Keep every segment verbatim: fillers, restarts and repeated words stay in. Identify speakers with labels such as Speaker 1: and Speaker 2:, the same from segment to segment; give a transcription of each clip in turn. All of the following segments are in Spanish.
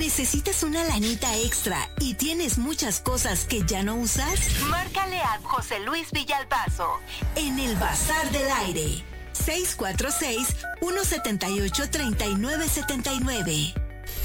Speaker 1: ¿Necesitas una lanita extra y tienes muchas cosas que ya no usas? Márcale a José Luis Villalbazo en el Bazar del Aire. seis cuatro seis, uno siete ocho, tres nueve siete nueve.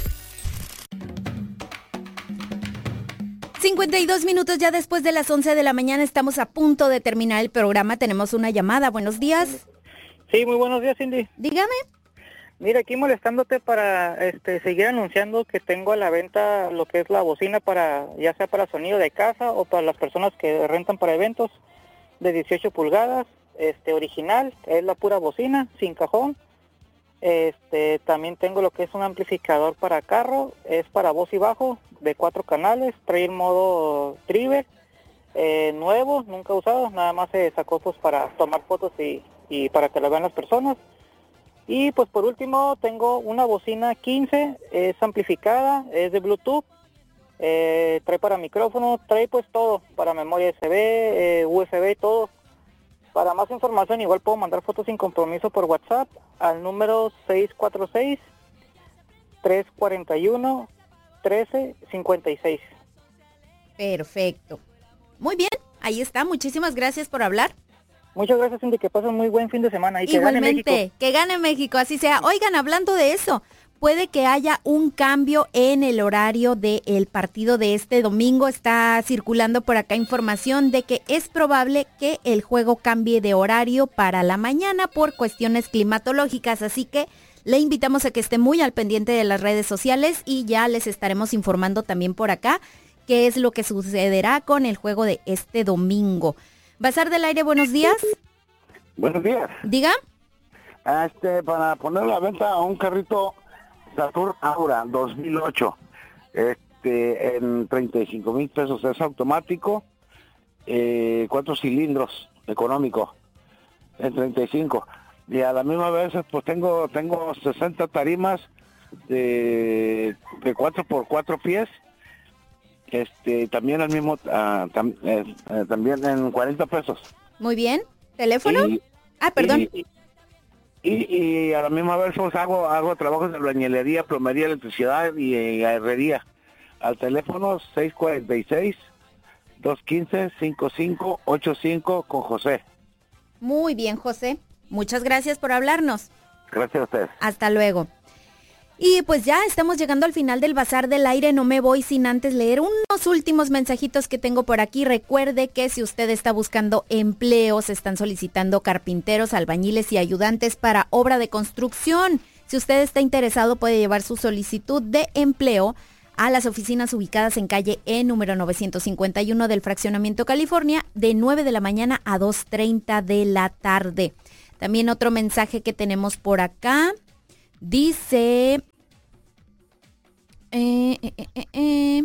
Speaker 2: cincuenta y dos minutos ya después de las once de la mañana, estamos a punto de terminar el programa. Tenemos una llamada. Buenos días.
Speaker 3: Sí, muy buenos días, Cindy.
Speaker 2: Dígame.
Speaker 3: Mira, aquí molestándote para este seguir anunciando que tengo a la venta lo que es la bocina para, ya sea para sonido de casa o para las personas que rentan para eventos, de dieciocho pulgadas, este original, es la pura bocina, sin cajón. Este, también tengo lo que es un amplificador para carro, es para voz y bajo, de cuatro canales, trae el modo triver, eh, nuevo, nunca usado, nada más se sacó pues para tomar fotos y, y para que lo vean las personas. Y pues por último tengo una bocina quince, es amplificada, es de Bluetooth, eh, trae para micrófono, trae pues todo, para memoria U S B, eh, U S B, todo. Para más información igual puedo mandar fotos sin compromiso por WhatsApp al número seis cuatro seis, tres cuatro uno, uno tres cinco seis.
Speaker 2: Perfecto. Muy bien, ahí está. Muchísimas gracias por hablar.
Speaker 3: Muchas gracias, Cindy, que pasen muy buen fin de semana. Y
Speaker 2: igualmente,
Speaker 3: que gane México.
Speaker 2: Que gane México, así sea. Oigan, hablando de eso, puede que haya un cambio en el horario del partido de este domingo. Está circulando por acá información de que es probable que el juego cambie de horario para la mañana por cuestiones climatológicas, así que le invitamos a que esté muy al pendiente de las redes sociales y ya les estaremos informando también por acá qué es lo que sucederá con el juego de este domingo. Bazar del Aire, buenos días.
Speaker 4: Buenos días.
Speaker 2: Diga.
Speaker 4: Este, para poner a la venta a un carrito Saturn Aura dos mil ocho, este, en treinta y cinco mil pesos, es automático, eh, cuatro cilindros, económico, en treinta y cinco. Y a la misma vez, pues tengo tengo sesenta tarimas de, de cuatro por cuatro pies, este, también al mismo, uh, tam, eh, eh, también en cuarenta pesos.
Speaker 2: Muy bien. ¿Teléfono?
Speaker 4: Y,
Speaker 2: ah, perdón.
Speaker 4: Y, y, y a la misma vez pues, hago hago trabajos de albañilería, plomería, electricidad y, y herrería. Al teléfono seis cuatro seis, dos uno cinco, cinco cinco ocho cinco con José.
Speaker 2: Muy bien, José. Muchas gracias por hablarnos.
Speaker 4: Gracias a ustedes.
Speaker 2: Hasta luego. Y pues ya estamos llegando al final del Bazar del Aire. No me voy sin antes leer unos últimos mensajitos que tengo por aquí. Recuerde que si usted está buscando empleo, se están solicitando carpinteros, albañiles y ayudantes para obra de construcción. Si usted está interesado, puede llevar su solicitud de empleo a las oficinas ubicadas en calle E número novecientos cincuenta y uno del Fraccionamiento California, de nueve de la mañana a dos treinta de la tarde. También otro mensaje que tenemos por acá. Dice, eh, eh, eh, eh.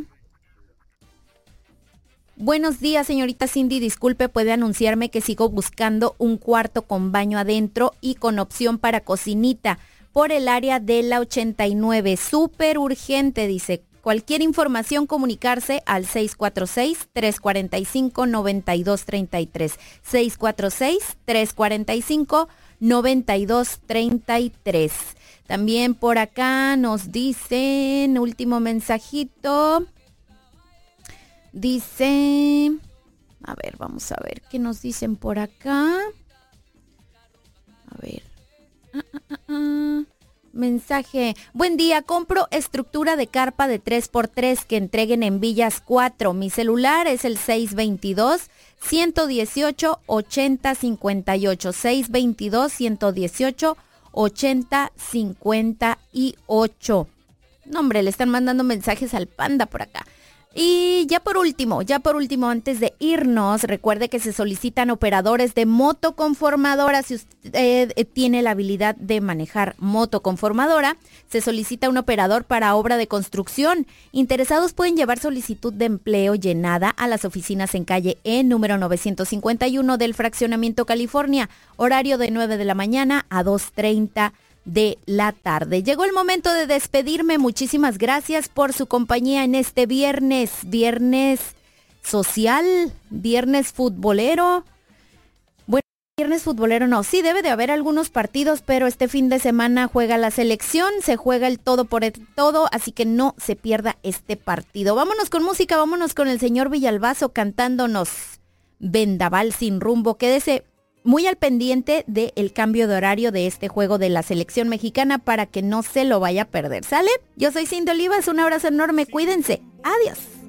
Speaker 2: buenos días, señorita Cindy, disculpe, puede anunciarme que sigo buscando un cuarto con baño adentro y con opción para cocinita por el área de la ochenta y nueve, súper urgente, dice. Cualquier información, comunicarse al seis cuatro seis, tres cuatro cinco, nueve dos tres tres, seis cuatro seis, tres cuatro cinco, nueve dos tres tres. También por acá nos dicen, último mensajito, dice, a ver, vamos a ver, ¿qué nos dicen por acá? A ver, ah, ah, ah, ah. Mensaje, buen día, compro estructura de carpa de tres por tres que entreguen en Villas cuatro. Mi celular es el seis dos dos, uno uno ocho, ocho cero cinco ocho, seis dos dos, uno uno ocho, ocho cero cinco ocho. No, hombre, le están mandando mensajes al panda por acá. Y ya por último, ya por último, antes de irnos, recuerde que se solicitan operadores de motoconformadora. Si usted eh, tiene la habilidad de manejar motoconformadora, se solicita un operador para obra de construcción. Interesados pueden llevar solicitud de empleo llenada a las oficinas en calle E número novecientos cincuenta y uno del Fraccionamiento California, horario de nueve de la mañana a dos treinta de la tarde. Llegó el momento de despedirme. Muchísimas gracias por su compañía en este viernes, viernes social, viernes futbolero. Viernes futbolero no, sí debe de haber algunos partidos, pero este fin de semana juega la selección, se juega el todo por el todo, así que no se pierda este partido. Vámonos con música, vámonos con el señor Villalbazo cantándonos Vendaval sin rumbo. Quédese muy al pendiente del cambio de horario de este juego de la selección mexicana para que no se lo vaya a perder, ¿sale? Yo soy Cindy Olivas, un abrazo enorme, cuídense, adiós.